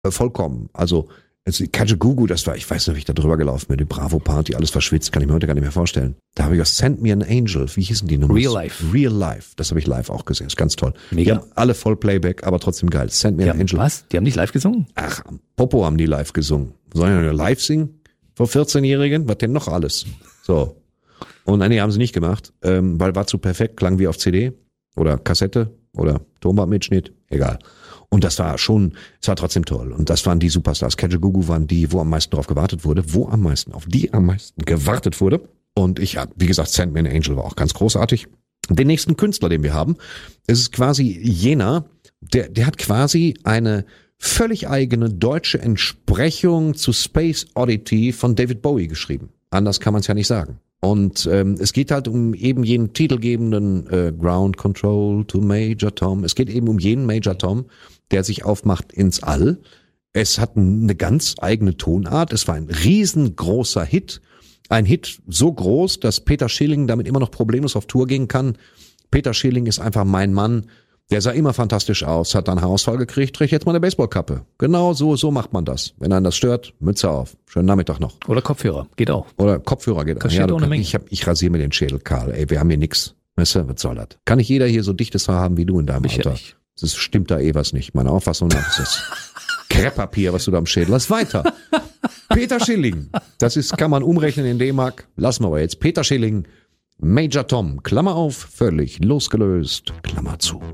Vollkommen. Also Kajagoogoo, das war, ich weiß noch, wie ich da drüber gelaufen bin, die Bravo-Party, alles verschwitzt, kann ich mir heute gar nicht mehr vorstellen. Da habe ich was Send Me an Angel, wie hießen die Nummer? Real Life. Real Life, das habe ich live auch gesehen, ist ganz toll. Mega. Die haben alle Vollplayback, aber trotzdem geil. Send Me an Angel. Was? Die haben nicht live gesungen? Ach, am Popo haben die live gesungen. Sollen die live singen? Vor 14-Jährigen? Was denn noch alles? So. Und nee, haben sie nicht gemacht, weil war zu perfekt, klang wie auf CD oder Kassette oder Tonbandmitschnitt, egal. Und das war schon, es war trotzdem toll. Und das waren die Superstars. Kajagoogoo waren die, wo am meisten drauf gewartet wurde, auf die am meisten gewartet wurde. Und ich habe, wie gesagt, Send Me an Angel war auch ganz großartig. Den nächsten Künstler, den wir haben, ist quasi jener, der hat quasi eine völlig eigene deutsche Entsprechung zu Space Oddity von David Bowie geschrieben. Anders kann man es ja nicht sagen. Und es geht halt um eben jenen titelgebenden Ground Control to Major Tom. Es geht eben um jenen Major Tom, der sich aufmacht ins All. Es hat eine ganz eigene Tonart. Es war ein riesengroßer Hit. Ein Hit so groß, dass Peter Schilling damit immer noch problemlos auf Tour gehen kann. Peter Schilling ist einfach mein Mann. Der sah immer fantastisch aus, hat dann Haarausfall gekriegt, trägt jetzt mal eine Baseballkappe. Genau so macht man das. Wenn einen das stört, Mütze auf. Schönen Nachmittag noch. Oder Kopfhörer, geht auch. Oder Kopfhörer geht auch. Ja, ich rasiere mir den Schädel, Karl. Ey, wir haben hier nix. Weißt du, was soll das? Kann nicht jeder hier so dichtes Haar haben wie du in deinem Alter? Nicht. Das stimmt da was nicht. Meine Auffassung nach ist das Krepppapier, was du da am Schädel hast. Weiter. Peter Schilling. Kann man umrechnen in D-Mark. Lassen wir aber jetzt. Peter Schilling, Major Tom, Klammer auf, völlig losgelöst, Klammer zu.